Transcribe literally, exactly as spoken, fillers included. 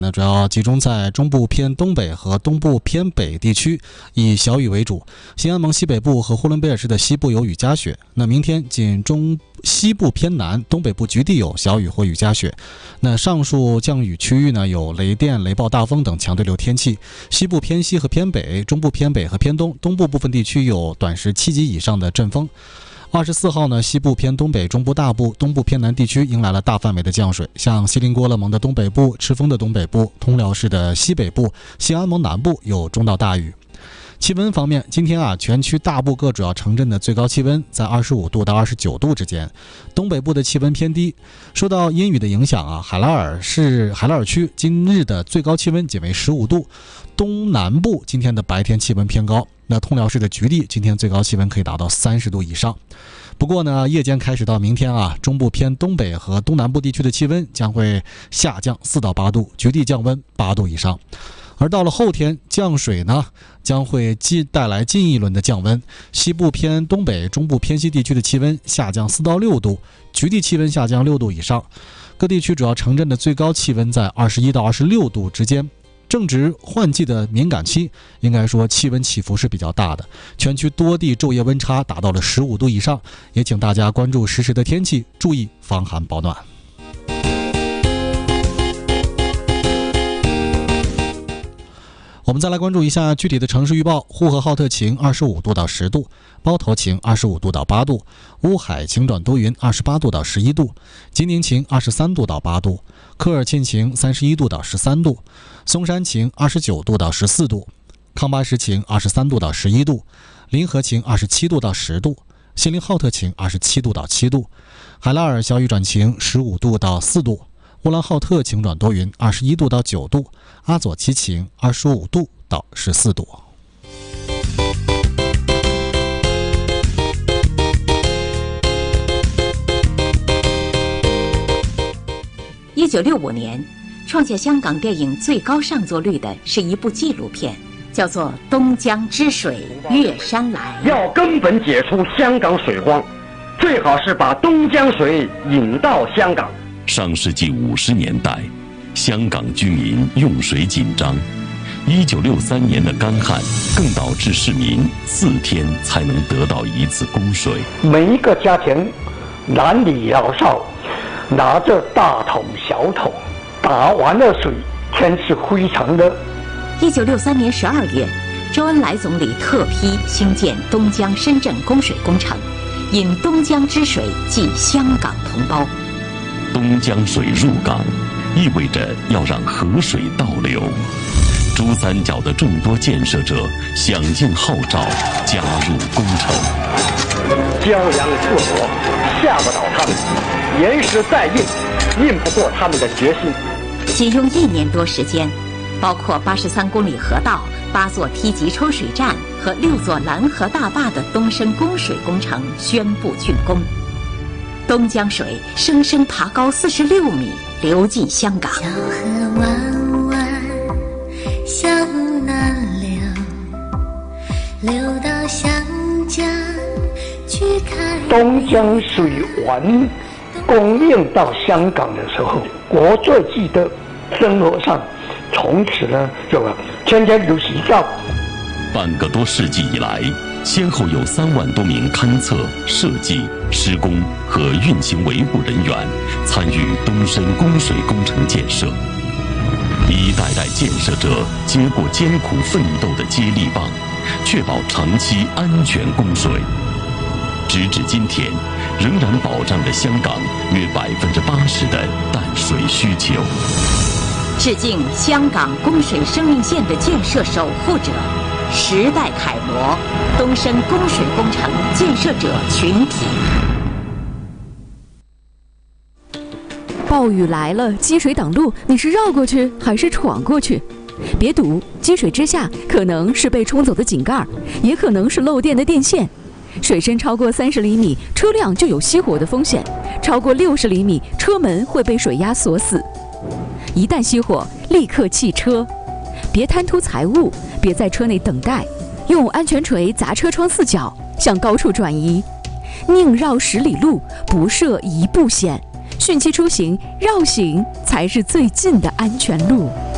那主要集中在中部偏东北和东部偏北地区，以小雨为主。新安盟西北部和呼伦贝尔市的西部有雨夹雪。那明天仅中西部偏南、东北部局地有小雨或雨夹雪。那上述降雨区域呢，有雷电、雷暴大风等强对流天气。西部偏西和偏北、中部偏北和偏东、东部部分地区有短时七级以上的阵风。二十四号呢，西部偏东北、中部大部、东部偏南地区迎来了大范围的降水，像锡林郭勒盟的东北部、赤峰的东北部、通辽市的西北部、新安盟南部有中到大雨。气温方面，今天啊，全区大部各主要城镇的最高气温在二十五度到二十九度之间，东北部的气温偏低。受到阴雨的影响啊，海拉尔市海拉尔区今日的最高气温仅为十五度，东南部今天的白天气温偏高。那通辽市的局地今天最高气温可以达到三十度以上。不过呢，夜间开始到明天啊，中部偏东北和东南部地区的气温将会下降四到八度，局地降温八度以上。而到了后天，降水呢将会带来近一轮的降温，西部偏东北、中部偏西地区的气温下降四到六度，局地气温下降六度以上。各地区主要城镇的最高气温在二十一到二十六度之间。正值换季的敏感期，应该说气温起伏是比较大的，全区多地昼夜温差达到了十五度以上，也请大家关注实时的天气，注意防寒保暖。我们再来关注一下具体的城市预报。呼和浩特晴二十五度到十度，包头晴二十五度到八度，乌海晴转多云二十八度到十一度，吉宁晴二十三度到八度，科尔沁晴三十一度到十三度，松山晴二十九度到十四度，康巴什晴二十三度到十一度，临河晴二十七度到十度，锡林浩特晴二十七度到七度，海拉尔小雨转晴十五度到四度，乌兰浩特晴转多云二十一度到九度，阿左奇晴二十五度到十四度。 一九六五年，创下香港电影最高上座率的是一部纪录片，叫做《东江之水越山来》。 要根本解除香港水荒，最好是把东江水引到香港。 上世纪五十年代，香港居民用水紧张，一九六三年的干旱更导致市民四天才能得到一次供水。 每一个家庭，男女老少，拿着大桶小桶，打完了水，天是非常热。 一九六三年十二月，周恩来总理特批兴建东江深圳供水工程，引东江之水济香港同胞。 东江水入港，意味着要让河水倒流。珠三角的众多建设者响应号召，加入工程。 江洋四国，吓不倒他们；岩石再硬，硬不过他们的决心。 仅用一年多时间，包括八十三公里河道、八座梯级抽水站和六座拦河大坝的东深供水工程宣布竣工。东江水生生爬高四十六米，流进香港。 小河弯弯向南流，流到湘江去看。 东江水完供应到香港的时候，我最记得生活上从此呢就天天有洗澡。 半个多世纪以来，先后有三万多名勘测、设计、施工和运行维护人员参与东深供水工程建设，一代代建设者接过艰苦奋斗的接力棒，确保长期安全供水。直至今天，仍然保障着香港约百分之八十的淡水需求。 致敬香港供水生命线的建设守护者，时代楷模，东深供水工程建设者群体。 暴雨来了，积水挡路，你是绕过去还是闯过去？别堵，积水之下可能是被冲走的井盖，也可能是漏电的电线。水深超过三十厘米，车辆就有熄火的风险；超过六十厘米，车门会被水压锁死。一旦熄火，立刻弃车。别贪图财物，别在车内等待，用安全锤砸车窗四角，向高处转移。宁绕十里路，不涉一步险。汛期出行，绕行才是最近的安全路。